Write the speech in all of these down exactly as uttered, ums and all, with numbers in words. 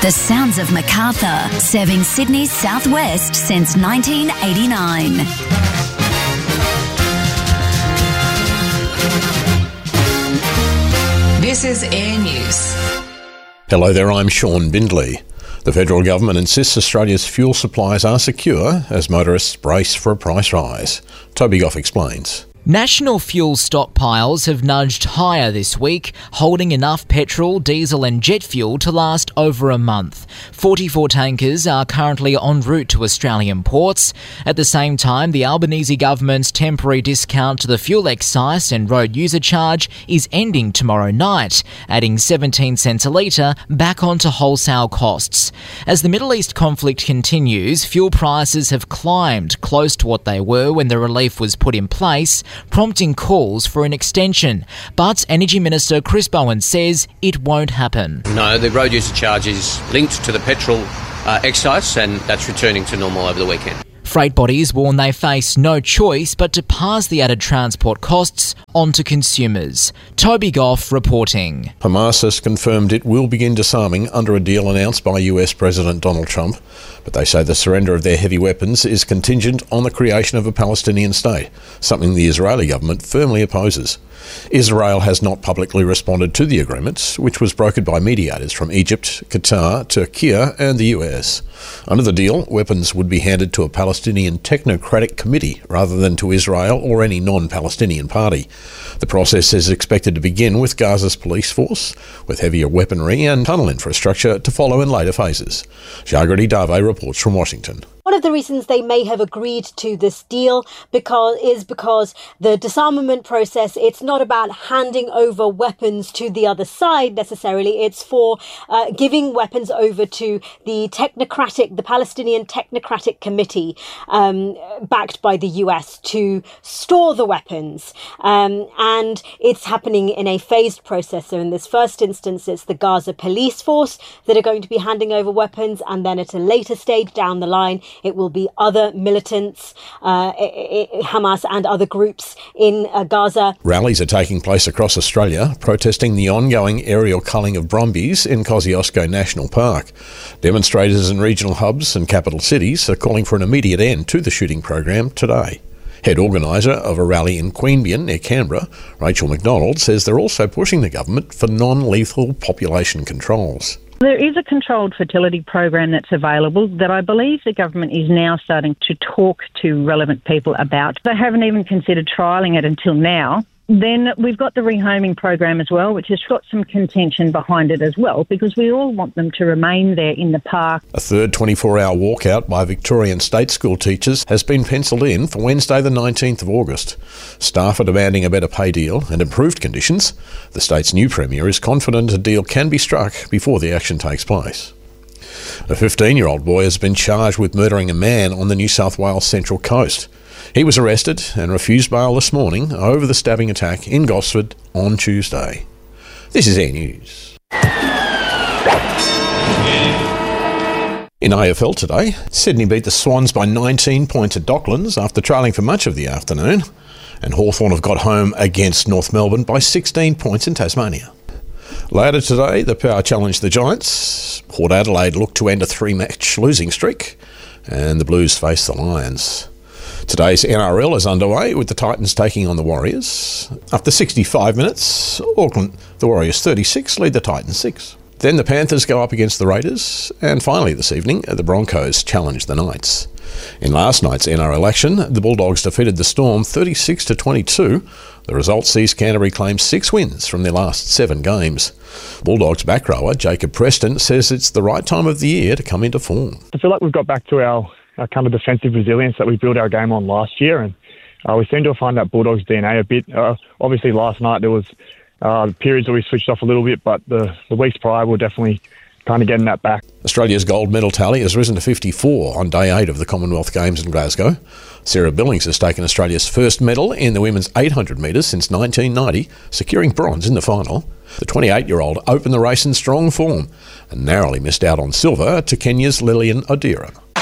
The sounds of Macarthur, serving Sydney's southwest since nineteen eighty-nine. This is Air News. Hello there, I'm Sean Bindley. The federal government insists Australia's fuel supplies are secure as motorists brace for a price rise. Toby Goff explains. National fuel stockpiles have nudged higher this week, holding enough petrol, diesel and jet fuel to last over a month. forty-four tankers are currently en route to Australian ports. At the same time, the Albanese government's temporary discount to the fuel excise and road user charge is ending tomorrow night, adding seventeen cents a litre back onto wholesale costs. As the Middle East conflict continues, fuel prices have climbed close to what they were when the relief was put in place, prompting calls for an extension. But Energy Minister Chris Bowen says it won't happen. No, the road user charge is linked to the petrol uh, excise, and that's returning to normal over the weekend. Freight bodies warn they face no choice but to pass the added transport costs on to consumers. Toby Goff reporting. Hamas has confirmed it will begin disarming under a deal announced by U S President Donald Trump, but they say the surrender of their heavy weapons is contingent on the creation of a Palestinian state, something the Israeli government firmly opposes. Israel has not publicly responded to the agreement, which was brokered by mediators from Egypt, Qatar, Turkey and the U S. Under the deal, weapons would be handed to a Palestinian technocratic committee rather than to Israel or any non-Palestinian party. The process is expected to begin with Gaza's police force, with heavier weaponry and tunnel infrastructure to follow in later phases. Jagrati Dave reports from Washington. One of the reasons they may have agreed to this deal because is because the disarmament process, it's not about handing over weapons to the other side necessarily. It's for uh, giving weapons over to the technocratic, the Palestinian Technocratic Committee, um, backed by the U S, to store the weapons. Um, and it's happening in a phased process. So in this first instance, it's the Gaza police force that are going to be handing over weapons. And then at a later stage down the line, it will be other militants, uh, Hamas and other groups in uh, Gaza. Rallies are taking place across Australia, protesting the ongoing aerial culling of brumbies in Kosciuszko National Park. Demonstrators in regional hubs and capital cities are calling for an immediate end to the shooting program today. Head organiser of a rally in Queanbeyan near Canberra, Rachel McDonald, says they're also pushing the government for non-lethal population controls. There is a controlled fertility program that's available that I believe the government is now starting to talk to relevant people about. They haven't even considered trialling it until now. Then we've got the rehoming program as well, which has got some contention behind it as well, because we all want them to remain there in the park. A third twenty-four hour walkout by Victorian state school teachers has been pencilled in for Wednesday the nineteenth of August. Staff are demanding a better pay deal and improved conditions. The state's new Premier is confident a deal can be struck before the action takes place. A fifteen-year-old boy has been charged with murdering a man on the New South Wales Central Coast. He was arrested and refused bail this morning over the stabbing attack in Gosford on Tuesday. This is Air News. In A F L today, Sydney beat the Swans by nineteen points at Docklands after trailing for much of the afternoon, and Hawthorn have got home against North Melbourne by sixteen points in Tasmania. Later today, the Power challenged the Giants. Port Adelaide looked to end a three-match losing streak, and the Blues face the Lions. Today's N R L is underway with the Titans taking on the Warriors. After sixty-five minutes, Auckland, the Warriors thirty-six, lead the Titans six. Then the Panthers go up against the Raiders, and finally this evening, the Broncos challenge the Knights. In last night's N R L action, the Bulldogs defeated the Storm thirty-six to twenty-two. The result sees Canterbury claim six wins from their last seven games. Bulldogs back rower Jacob Preston says it's the right time of the year to come into form. I feel like we've got back to our Our kind of defensive resilience that we built our game on last year, and uh, we seem to find that Bulldogs D N A a bit. Uh, obviously, last night there was uh, periods where we switched off a little bit, but the, the weeks prior we're definitely kind of getting that back. Australia's gold medal tally has risen to fifty-four on day eight of the Commonwealth Games in Glasgow. Sarah Billings has taken Australia's first medal in the women's eight hundred metres since nineteen ninety, securing bronze in the final. The twenty-eight-year-old opened the race in strong form and narrowly missed out on silver to Kenya's Lillian Odira. I reckon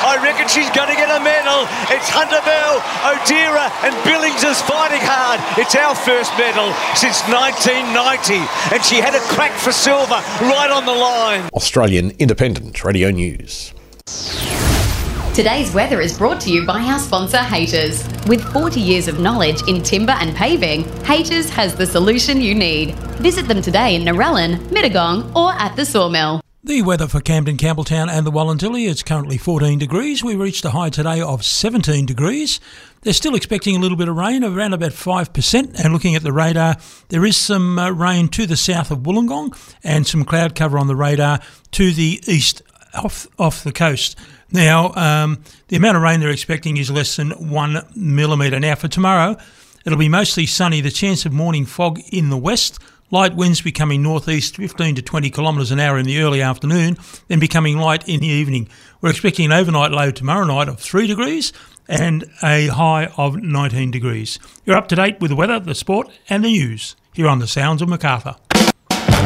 and she's going to get a medal. It's Hunter Bell, O'Deara and Billings is fighting hard. It's our first medal since nineteen ninety, and she had a crack for silver right on the line. Australian Independent Radio News. Today's weather is brought to you by our sponsor, Haters. With forty years of knowledge in timber and paving, Haters has the solution you need. Visit them today in Narellan, Mittagong or at the Sawmill. The weather for Camden, Campbelltown and the Wollondilly, it's currently fourteen degrees. We reached a high today of seventeen degrees. They're still expecting a little bit of rain, around about five percent. And looking at the radar, there is some uh, rain to the south of Wollongong and some cloud cover on the radar to the east off, off the coast. Now, um, the amount of rain they're expecting is less than one millimetre. Now, for tomorrow, it'll be mostly sunny. The chance of morning fog in the west. Light winds becoming northeast fifteen to twenty kilometres an hour in the early afternoon, then becoming light in the evening. We're expecting an overnight low tomorrow night of three degrees and a high of nineteen degrees. You're up to date with the weather, the sport and the news here on the Sounds of Macarthur.